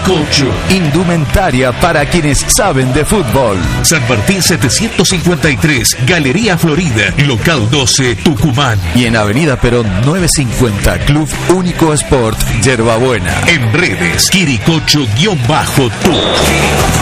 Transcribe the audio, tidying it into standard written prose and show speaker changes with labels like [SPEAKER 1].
[SPEAKER 1] Quiricocho.
[SPEAKER 2] Indumentaria para quienes saben de fútbol.
[SPEAKER 1] San Martín 753, Galería Florida, local 12, Tucumán.
[SPEAKER 2] Y en Avenida Perón 950, Club Único Sport, Yerbabuena.
[SPEAKER 1] En redes, Quiricocho-Tuc.